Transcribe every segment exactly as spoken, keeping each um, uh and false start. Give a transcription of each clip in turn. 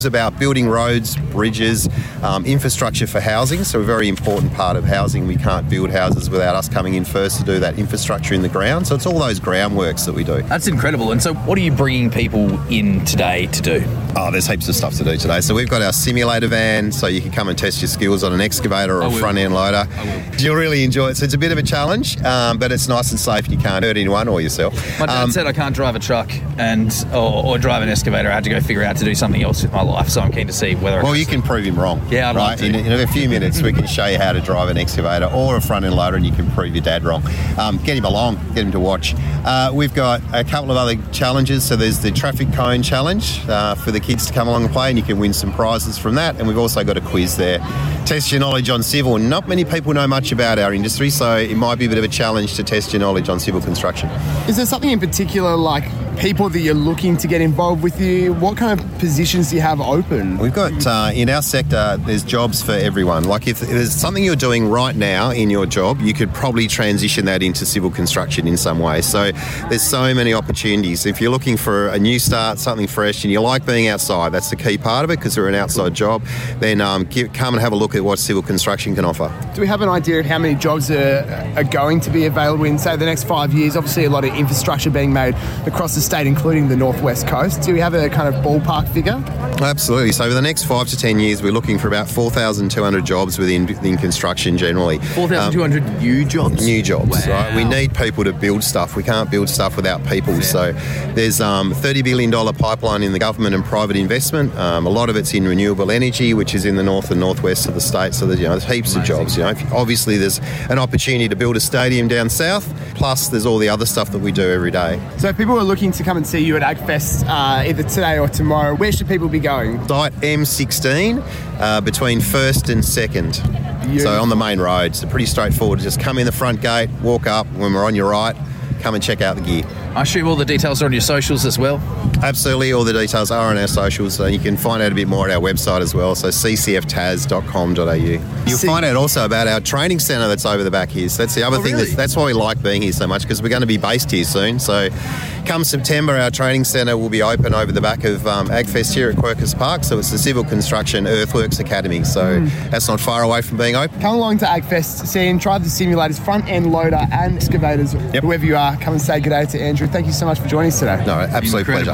It's about building roads, bridges, um, infrastructure for housing. So a very important part of housing. We can't build houses without us coming in first to do that infrastructure in the ground. So it's all those groundworks that we do. That's incredible. And so what are you bringing people in today to do? Oh, there's heaps of stuff to do today. So we've got our simulator van, so you can come and test your skills on an excavator or I a will. front end loader. You'll really enjoy it. So it's a bit of a challenge, um, but it's nice and safe. You can't hurt anyone or yourself. My dad um, said I can't drive a truck and or, or drive an excavator. I had to go figure out to do something else with my life. So I'm keen to see whether. Well, you can prove him wrong. Yeah, I'd right. like to. In, in a few minutes, we can show you how to drive an excavator or a front end loader, and you can prove your dad wrong. Um, get him along, get him to watch. Uh, we've got a couple of other challenges. So there's the traffic cone challenge uh, for the kids to come along and play, and you can win some prizes from that. And we've also got a quiz there. Test your knowledge on civil. Not many people know much about our industry, so it might be a bit of a challenge to test your knowledge on civil construction. Is there something in particular, like people that you're looking to get involved with you? What kind of positions do you have open? We've got, uh, in our sector, there's jobs for everyone. Like if, if there's something you're doing right now in your job, you could probably transition that into civil construction in some way. So there's so many opportunities. If you're looking for a new start, something fresh, and you like being outside, that's the key part of it because we're an outside job, then um, give, come and have a look at what civil construction can offer. Do we have an idea of how many jobs are, are going to be available in, say, the next five years? Obviously, a lot of infrastructure being made across the state, including the northwest coast. Do we have a kind of ballpark figure? Absolutely. So over the next five to ten years, we're looking for about four thousand two hundred jobs within, within construction generally. four thousand two hundred um, new jobs? New jobs, wow. right? We need people to build stuff. We can't build stuff without people. Yeah. So there's um, thirty billion dollars pipeline in the government and private investment. Um, a lot of it's in renewable energy, which is in the north and northwest of the state. So there's, you know, there's heaps Amazing. of jobs. You know, obviously there's an opportunity to build a stadium down south. Plus there's all the other stuff that we do every day. So if people are looking to come and see you at AgFest uh, either today or tomorrow, where should people be going? Site M sixteen uh, between first and second. Beautiful. So on the main road. So pretty straightforward. Just come in the front gate, walk up. When we're on your right, come and check out the gear. I assume all the details are on your socials as well? Absolutely, all the details are on our socials, so you can find out a bit more at our website as well, so c c f t a s dot com dot a u. You'll See- find out also about our training centre that's over the back here. So that's the other oh, thing, really? that's, that's why we like being here so much, because we're going to be based here soon. So come September, our training centre will be open over the back of um, AgFest here at Quercus Park, so it's the Civil Construction Earthworks Academy, so mm. that's not far away from being open. Come along to AgFest, see and try the simulators, front end loader and excavators. Yep. Whoever you are, come and say good day to Andrew. Thank you so much for joining us today. No, absolute pleasure.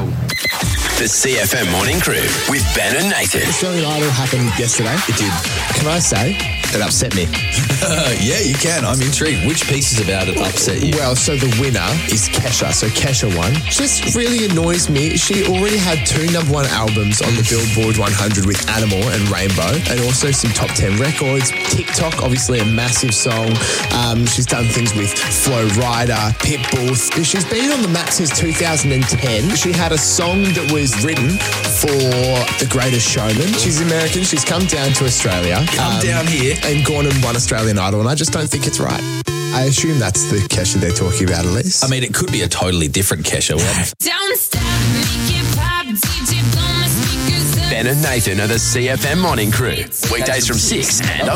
The C F M Morning Crew with Ben and Nathan. Australian Idol happened yesterday. It did. Can I say it upset me? Yeah, you can. I'm intrigued. Which pieces about it upset you? Well, so the winner is Kesha. So Kesha won. Just really annoys me. She already had two number one albums on the Billboard one hundred with Animal and Rainbow, and also some top ten records. TikTok, obviously a massive song. Um, she's done things with Flo Rida, Pitbull. She's been on the map since two thousand ten. She had a song that was written for The Greatest Showman. She's American. She's come down to Australia. Come um, down here. And gone and won Australian Idol, and I just don't think it's right. I assume that's the Kesha they're talking about at least. I mean, it could be a totally different Kesha. Don't stop, make it pop, D J blow my speakers up. Ben and Nathan are the C F M Morning Crew. Weekdays from six and on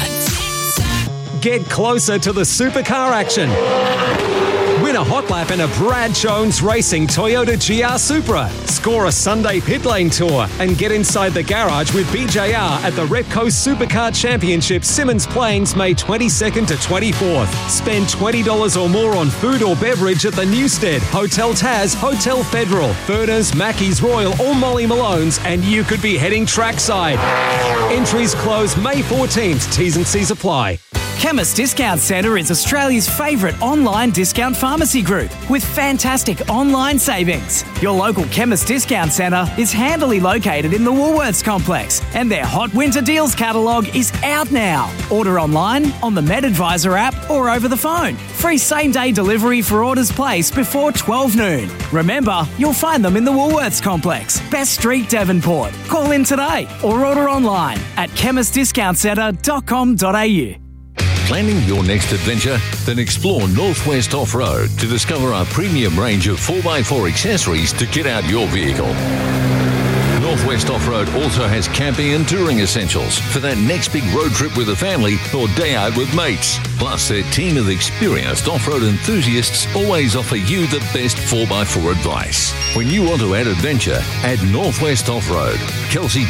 iHeart. Get closer to the supercar action. Win a hot lap in a Brad Jones Racing Toyota G R Supra. Score a Sunday pit lane tour and get inside the garage with B J R at the Repco Supercar Championship Simmons Plains May twenty-second to twenty-fourth. Spend twenty dollars or more on food or beverage at the Newstead, Hotel Taz, Hotel Federal, Furners, Mackey's Royal or Molly Malone's, and you could be heading trackside. Entries close May fourteenth. T's and C's apply. Chemist Discount Centre is Australia's favourite online discount pharmacy group with fantastic online savings. Your local Chemist Discount Centre is handily located in the Woolworths complex, and their hot winter deals catalogue is out now. Order online, on the MedAdvisor app or over the phone. Free same-day delivery for orders placed before twelve noon. Remember, you'll find them in the Woolworths complex, Best Street, Devonport. Call in today or order online at chemist discount centre dot com dot a u. Planning your next adventure? Then explore Northwest Off-Road to discover our premium range of four by four accessories to kit out your vehicle. Northwest Off-Road also has camping and touring essentials for that next big road trip with the family or day out with mates. Plus, their team of experienced off-road enthusiasts always offer you the best four by four advice. When you want to add adventure, add Northwest Off-Road. Kelsey